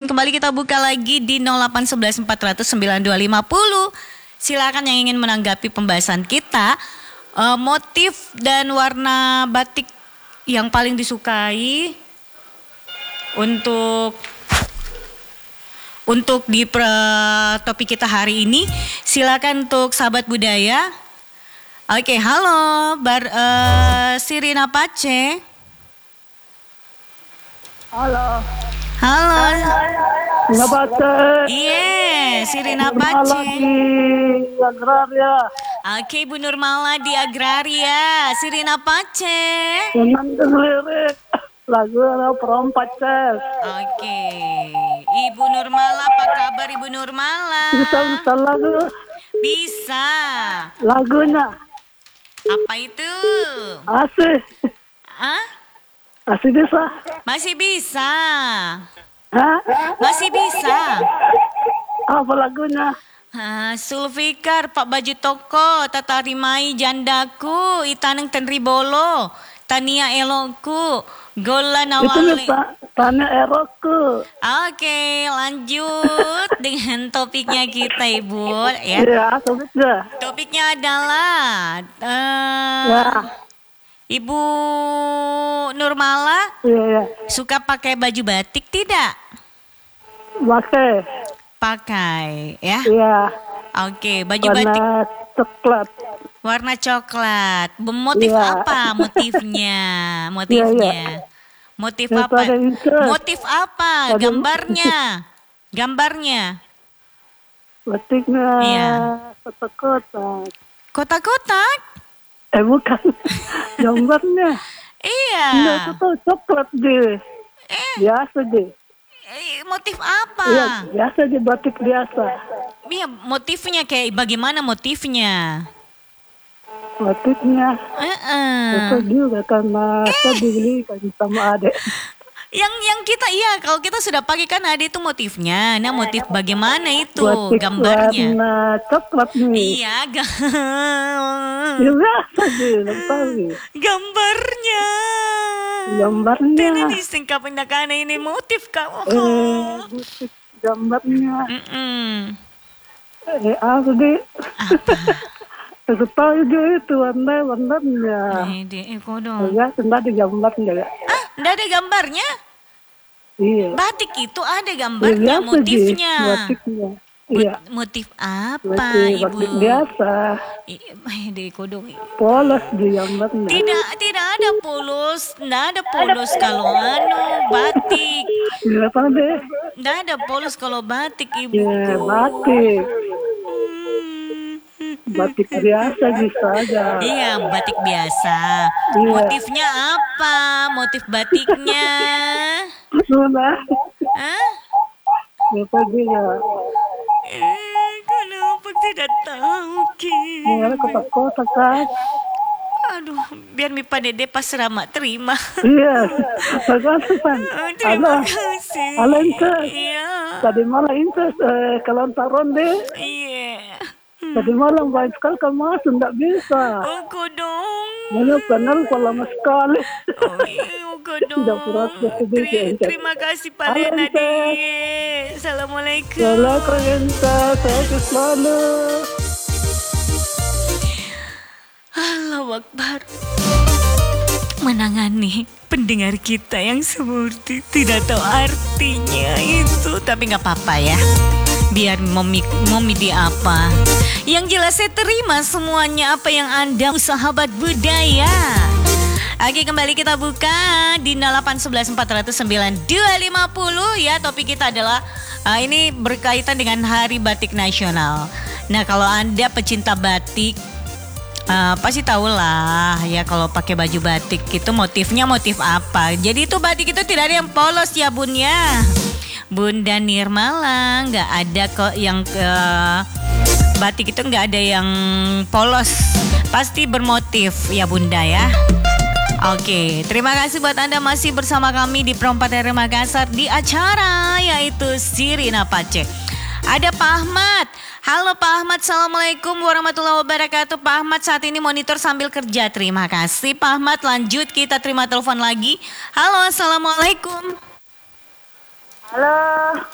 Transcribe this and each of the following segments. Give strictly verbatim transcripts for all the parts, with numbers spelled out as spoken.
kembali kita buka lagi di nol delapan satu satu empat nol nol sembilan dua lima nol. Silakan yang ingin menanggapi pembahasan kita. Uh, motif dan warna batik yang paling disukai untuk untuk di pre- topik kita hari ini. Silakan untuk sahabat budaya. Oke, halo, Bar, uh, Sirina Pace. Halo. Halo. Sirina Pace. Iya, Sirina Pace. Di Agraria. Oke, Bu Nurmala di Agraria. Sirina Pace. Senang lirik lagu Prom Pace. Oke, Ibu Nurmala, apa kabar Ibu Nurmala? Bisa-bisa lagu. Bisa. Lagunya. Apa itu? Asih. Hah? Asih bisa. Masih bisa. Hah? Masih bisa. Apa lagunya? Ah, Sulfikar, Pak Baju Toko, Tata Rimai Jandaku, Itaneng Tenribolo, Tania Eloku, Gola Itu Nawale. bisa. Tanya Eroku. Oke, lanjut dengan topiknya kita Ibu ya. Iya, topiknya. Topiknya adalah uh, Ya. Ibu Nurmala Iya, iya. suka pakai baju batik tidak? Pakai. Pakai ya. Iya. Oke, baju Warna batik coklat. warna coklat. Motif Iya. apa motifnya? Motifnya. Motif Itu apa? ada incus. Motif apa? Ada- Gambarnya. Gambarnya. Batiknya Iya. kotak-kotak. Kotak-kotak? Eh bukan. Gambarnya. Iya. Enggak, itu tuh coklat deh. Eh, Biasa deh. eh, motif apa? Iya, biasa deh batik biasa. Iya, motifnya kayak bagaimana motifnya? Batiknya Eh-eh. itu juga karena saya dibeli kan sama adek. Yang yang kita iya kalau kita sudah pakai kan ada itu motifnya. Nah, motif bagaimana itu Batik gambarnya? warna coklat nih. Iya, ga- Ya biasa deh, nggak tahu. gambarnya. Gambarnya. Ini singkap pendekana ini motif kamu. Eh, batik gambarnya. Mm-mm. Eh, apa deh? Apa? Aku tahu juga itu warna warnanya. Nih, deh, eh, kodong. Ya, tidak ada gambarnya ya. Ah, enggak ada gambarnya? Iya. Batik itu ada Ya, gambarnya, biasa motifnya. deh, batiknya. Iya. Mot- Motif apa, Batik, Ibu? batik biasa. I- eh, deh, kodong. Polos di gambarnya. Tidak, tidak ada polos, tidak ada polos kalau anu batik. Ya, apa deh? Tidak ada polos kalau batik, Ibu. Ya, batik. Hmm. Batik biasa bisa aja. Iya, batik biasa. Iya. Motifnya apa? Motif batiknya? Sudah. Hah? Ya, tadi ya. Eh, kenapa tidak tahu, Ki? Ya, kotak-kotak kan. Aduh, biar mi Dede pas Rama terima. Iya. Makasih, Pan. Oh, terima Halo. kasih. Halo, Incus. Iya. Tadi malam Incus, eh, kalau ntar ronde. Iya. Tadi malam baik sekali kamu masuk, tidak bisa. Oh, kodong. Mana kenal lama sekali. Oh, iya, kodong. Sudah berat-berat sedikit, Teri- Incus. Terima kasih, Pak Halo, Lena. Incus. Assalamualaikum. Assalamualaikum, Incus. Sehat selalu. Allahu Akbar. Menangani pendengar kita yang seperti tidak tahu artinya itu. Tapi gak apa-apa ya. Biar momi, momi di apa. Yang jelas saya terima semuanya apa yang Anda sahabat budaya. Oke, kembali kita buka di nol delapan satu satu empat nol nol sembilan dua lima nol ya. Topik kita adalah uh, ini berkaitan dengan Hari Batik Nasional. Nah, kalau Anda pecinta batik Uh, pasti tahu lah ya kalau pakai baju batik itu motifnya motif apa. Jadi itu batik itu tidak ada yang polos ya Bun ya. Bunda Nirmala nggak ada kok yang uh, batik itu nggak ada yang polos. Pasti bermotif ya Bunda ya. Oke, terima kasih buat Anda masih bersama kami di Perempat R Makassar di acara yaitu Sirina Pace. Ada Pak Ahmad. Halo Pak Ahmad, Assalamualaikum warahmatullahi wabarakatuh. Pak Ahmad saat ini monitor sambil kerja. Terima kasih Pak Ahmad. Lanjut kita terima telepon lagi. Halo, Assalamualaikum. Halo.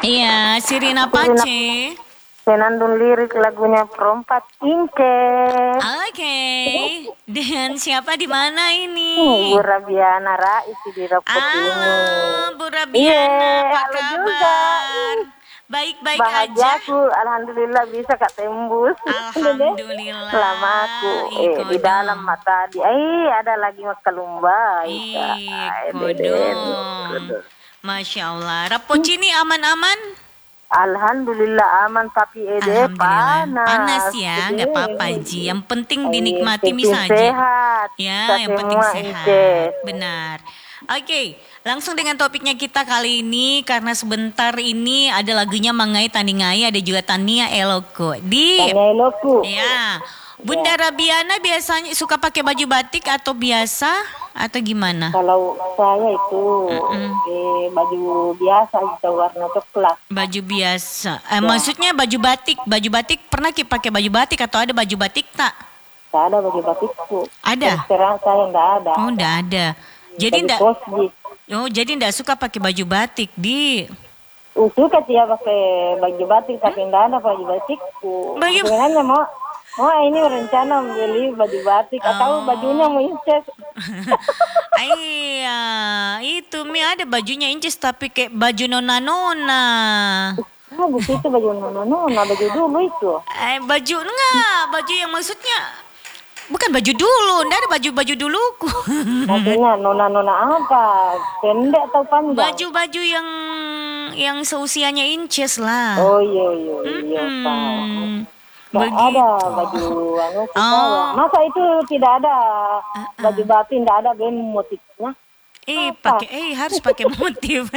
Iya, Sirina Sirina- Pace. Senandung lirik lagunya Perempat Inces. Oke. Dengan siapa di mana ini? Bu Rabiana Rais di Repot ini. Ah, Bu Rabiana, Iya, apa halo juga. kabar? Baik-baik Bahagia aja. aku, alhamdulillah bisa Kak tembus. Alhamdulillah. Selama aku eh, Iko di dalam dong. mata di eh ada lagi makalumba. Iko dong. Masya Allah. Rapocini aman-aman? Alhamdulillah aman tapi ede Alhamdulillah. panas. Panas ya, nggak Ede. apa-apa Ji. Yang penting Eh, dinikmati penting bisa aja. sehat. Ya, Kita yang penting semua sehat. Inces. Benar. Oke, langsung dengan topiknya kita kali ini karena sebentar ini ada lagunya Mangai Taningai, ada juga Tania Eloko. Di Tanya eloku. ya, Bunda Rabiana biasanya suka pakai baju batik atau biasa atau gimana? Kalau saya itu eh, baju biasa gitu warna coklat. Baju biasa. Eh, maksudnya baju batik, baju batik pernah ki pakai baju batik atau ada baju batik tak? Tidak ada baju batikku. Ada? Terus terang saya tidak ada. Oh, enggak ada. Jadi Baju enggak kosji. Oh, jadi enggak suka pakai baju batik, Di. Uh, suka sih ya pakai baju batik tapi tidak ada baju batikku. Baju- Sebenarnya mau mau ini rencana membeli baju batik atau bajunya mau Inces. Iya, itu Mi ada bajunya Incis tapi kayak baju nona-nona. Ah, bukan itu baju nona-nona, baju dulu itu. Eh, baju enggak, baju yang maksudnya bukan baju dulu, enggak ada baju-baju duluku. Maksudnya nona-nona apa? Pendek atau panjang? Baju-baju yang yang seusianya Incis lah. Oh iya iya iya Pak. Hmm, Nggak begitu. ada baju anu kita. Oh. Masa itu tidak ada baju batik, tidak ada band motifnya? Eh, Apa? pakai eh harus pakai motif.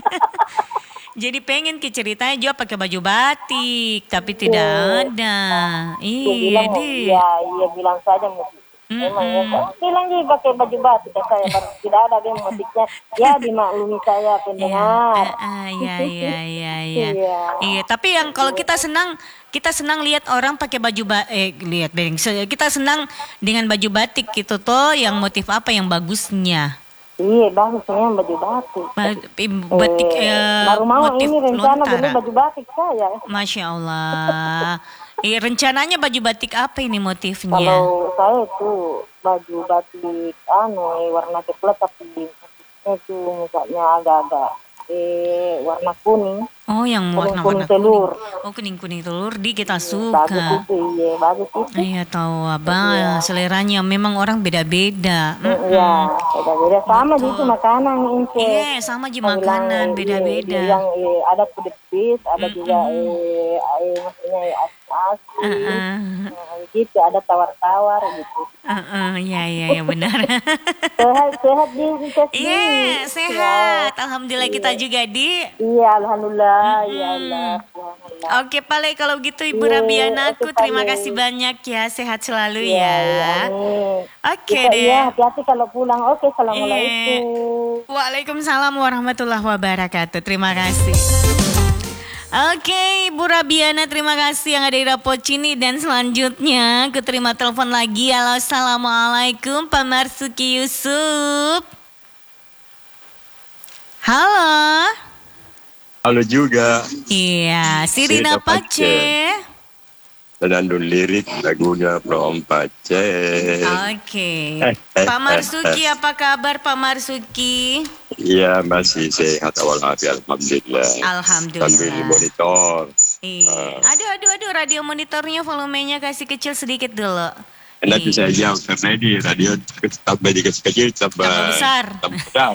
Jadi pengen ke ceritanya juga pakai baju batik, tapi tidak ada. Dia Iya, bilang, di. iya iya bilang saja motif. Emang ya, saya bilang dia pakai baju batik kata saya, baru tidak ada band motifnya. Ya dimaklumi saya pendengar. Ah, ah, iya, iya, iya, iya. Iya. Iya, tapi yang kalau kita senang, kita senang lihat orang pakai baju ba eh lihat Beng. Se- Kita senang dengan baju batik gitu toh, yang motif apa yang bagusnya? Iya bagusnya baju batik. Ba- eh, Batik Eh, eh, baru mau motif ini rencana beli lontara. baju batik saya. Masya Allah. Eh, rencananya baju batik apa ini motifnya? Kalau saya itu baju batik anu eh, warna coklat tapi motifnya itu misalnya agak-agak eh warna kuning. Oh, yang Kuning-kuning warna-warna telur. kuning. Oh, kuning-kuning telur di kita Bagus suka. itu, iya bagus itu. Iya tahu abang, seleranya memang orang beda-beda. Mm-mm. Iya, beda-beda sama gitu makanan Inces. Iya, sama aja makanan Yang, beda-beda. Yang eh, ada pedis, ada juga eh, eh maksudnya eh, asin-asin. Heeh. Nah, gitu, ada tawar-tawar gitu. Heeh, iya iya ya benar. Sehat, sehat di Inces. Iya, sehat. Alhamdulillah kita juga di. Iya, alhamdulillah, ya Allah. Alhamdulillah. Oke, Pale kalau gitu Ibu Iya, Rabianaku oke, terima Pale. kasih banyak ya. Sehat selalu Iya, ya. iya, amin. Oke Kita, deh. iya, hati-hati kalau pulang. Oke, Iya. assalamualaikum. Waalaikumsalam warahmatullahi wabarakatuh. Terima kasih. Oke, Bu Rabiana terima kasih yang ada di Rapocini. Dan selanjutnya aku terima telepon lagi. Halo, assalamualaikum Pak Marsuki Yusuf. Halo. Halo juga, Iya, Sirina Sirina Pace. Pace. Senandung lirik lagunya Perempat Inces. Oke. Pak Marsuki, apa kabar Pak Marsuki? Iya masih sehat walafiat alhamdulillah. Alhamdulillah. Sambil monitor. Iya. Aduh, aduh, aduh, radio monitornya volumenya kasih kecil sedikit dulu. Nanti Iya. saya jawab karena di radio tambah dikasih kecil tambah Tambah besar. tambah besar.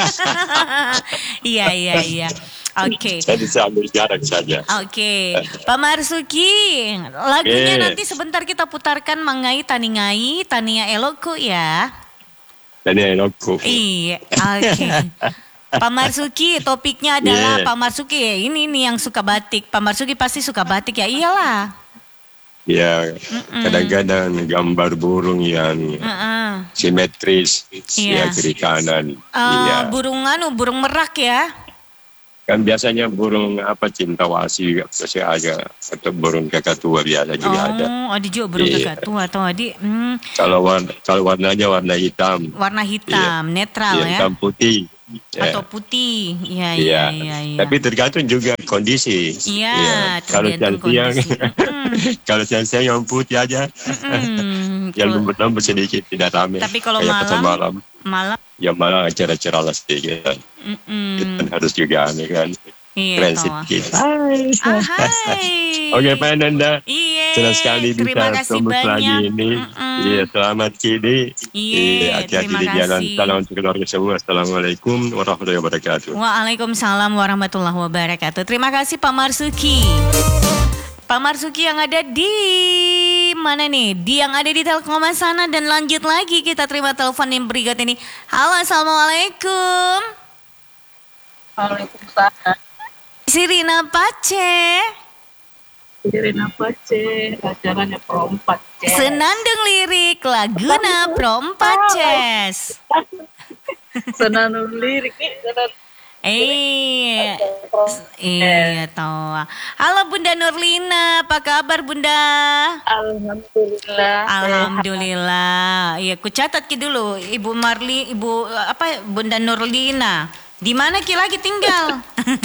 Iya, iya, iya. Oke. Saya bisa ambil jarak saja. Oke, Pak Marsuki, lagunya Oke. nanti sebentar kita putarkan Mangai Taningai, Tania Eloko ya. Dan ini elokku. Iya, oke. Pak Marsuki, topiknya adalah Yeah. Pak Marsuki, ini nih yang suka batik. Pak Marsuki pasti suka batik ya, iyalah. Ya, kadang-kadang gambar burung yang Heeh. simetris, Iya. ya kiri kanan. Eh, Iya. burung anu, burung merak ya. Kan biasanya burung apa cintawasi masih ada atau burung kakatua biasa juga ada. Oh, ada juga burung Iya. kakak tua atau adik. Hmm, Kalau warna kalau warnanya warna hitam, warna hitam, netral iya, ya. hitam putih, Ya. Atau putih. Iya, Iya. iya, iya. iya. Tapi tergantung juga kondisi. Iya, Ya. Kalau tergantung siang-siang, kondisi. Hmm. kalau siang-siang yang putih aja, Mm-mm. yang Kalau- lembut-lembut sedikit tidak ramai. Tapi kalau Kayak pasar malam, malam, malam, ya malah acara-acara lah sedikit. mm-mm. Kita harus juga nih kan, Iya, prinsip toh. kita. Ah, hai. Oke Pak Nanda, Iya, senang sekali terima bisa kasih tembus lagi banyak. ini. Mm-mm. Iya, selamat Kidi. Iya, hati-hati terima di jalan. kasih. Salam untuk keluarga semua. Assalamualaikum warahmatullahi wabarakatuh. Waalaikumsalam warahmatullahi wabarakatuh. Terima kasih Pak Marsuki. Pak Marsuki yang ada di mana nih? Di yang ada di Telkomsel sana, dan lanjut lagi kita terima telepon yang berikut ini. Halo, assalamualaikum. Waalaikumsalam. Sirina Pace. Irina Pace, acaranya perempat. Ces. Senandung lirik laguna Prompaces. Senandung lirik nih, senandung. Eh, iya tahu. Halo Bunda Nurlina, apa kabar Bunda? Alhamdulillah. Alhamdulillah. Iya, ku catat ki dulu, Ibu Marli, Ibu apa Bunda Nurlina. Di mana ki lagi tinggal?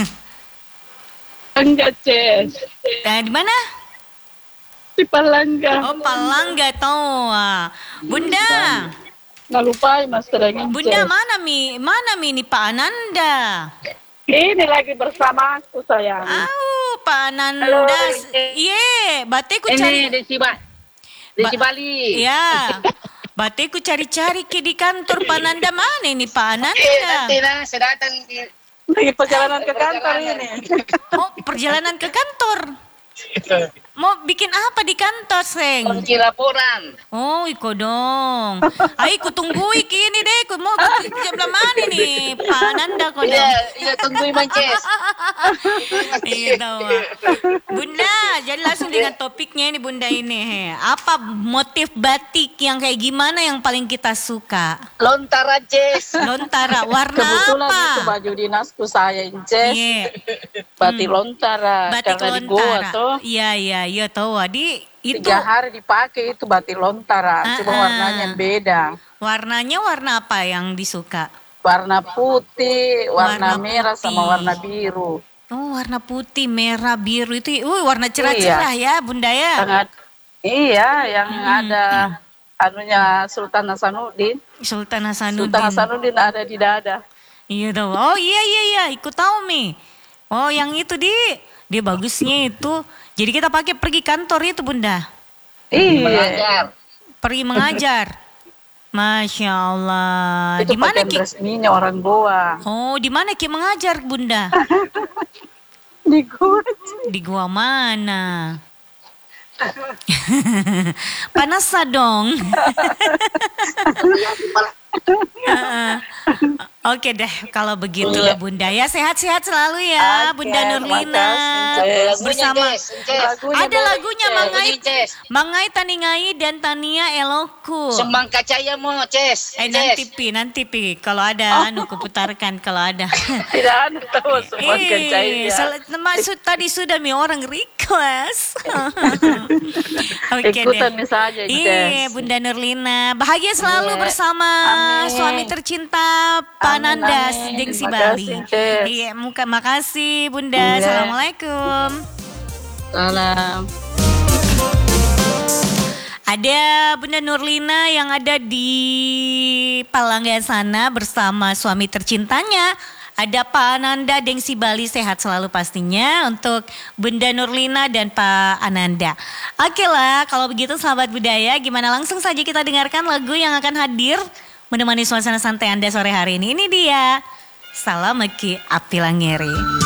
Enggak, Ces. Nah, di mana? Di Palangga. Oh, Palangga tahu. Bunda, Nggak lupa Mas Terengin. Bunda mana mi? Mana mi ini Pak Ananda? Ini lagi bersama aku sayang. Au, Pak Ananda. Halo. Iya, bate ku cari. Ini Desi Ba. Desi Ba- Bali. Ya. Bate ku cari-cari ke di kantor Pak Ananda, mana ini Pak Ananda? Nanti lah, saya datang di Lagi perjalanan ke kantor ini. Oh, perjalanan ke kantor. Mau bikin apa di kantor, Seng? kunci laporan. Oh, iko dong. Ay, ku tunggu iki ini deh. Ku mau ke sebelah mana nih? Pak Ananda ko Iya, dong. iya tungguin Mances. Gitu. Bunda, jadi langsung dengan topiknya ini Bunda ini. He. Apa motif batik yang kayak gimana yang paling kita suka? Lontar Ces. Lontara, warna Kebetulan apa? itu baju dinasku saya, Ces. Iya. Batik lontara. Batik Karena di Goa lontara. tuh. Iya, iya, iya tahu. Adi itu Tiga hari dipakai itu batik lontara, Ah, cuma ah. warnanya beda. warnanya warna apa yang disuka? Warna putih, warna, Warna merah putih. sama warna biru. Oh, warna putih, merah, biru itu. Uh, warna cerah-cerah ya, Bunda ya. Sangat iya, yang ada anunya Sultan Hasanuddin. Sultan Sultan Hasanuddin. Hasanuddin ada di dada. Iya tahu. Oh iya iya iya, ikut tahu Mi. Oh, yang itu di dia bagusnya itu. Jadi kita pakai pergi kantor itu Bunda. Iya. Mengajar. Pergi mengajar. Masya Allah. Itu Di mana pakaian Ki? resminya orang Goa. Oh, di mana Ki mengajar Bunda? Di Goa. Di gua mana? Panas dong. Heeh. Oke deh, kalau begitu lah Bunda ya, sehat-sehat selalu ya Oke, Bunda Nurlina. terima kasih, Bersama Ces, Ces. Lagunya ada boleh, lagunya Ces. Mangai, Lagunya, Ces. Mangai Taningai dan Tania Eloku. Sembang kacaya mo, Ces. Eh nanti pi, nanti pi, kalau ada anu kuputarkan kalau ada. Tidak ada tahu semua Eh, kencainya. sel- maksud tadi sudah mi orang request. Oke Ikutan deh. saja, Iya, Ces. Bunda Nurlina. Bahagia selalu Iya. bersama Amin. suami tercinta Pak Amin, Nandas amin. Dengsi Terima Bali. kasih, Ces. Iya, muka makasih Bunda. Iya. Assalamualaikum. Salam. Ada Bunda Nurlina yang ada di Palangga sana bersama suami tercintanya. Ada Pak Ananda Dengsi Bali, sehat selalu pastinya untuk Bunda Nurlina dan Pak Ananda. Oke lah, kalau begitu sahabat budaya, gimana langsung saja kita dengarkan lagu yang akan hadir menemani suasana santai Anda sore hari ini. Ini dia, Salam Ki Api Langeri.